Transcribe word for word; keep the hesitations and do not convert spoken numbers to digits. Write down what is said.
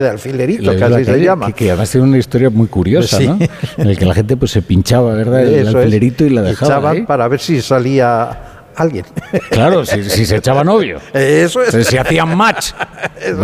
de alfilerito, que así se llama. Que, que además tiene una historia muy curiosa, sí. ¿no? En el que la gente pues se pinchaba, ¿verdad? El Eso alfilerito es. y la dejaba Echaban ahí. para ver si salía alguien. Claro, si, si se echaba novio. Eso es. Si hacían match.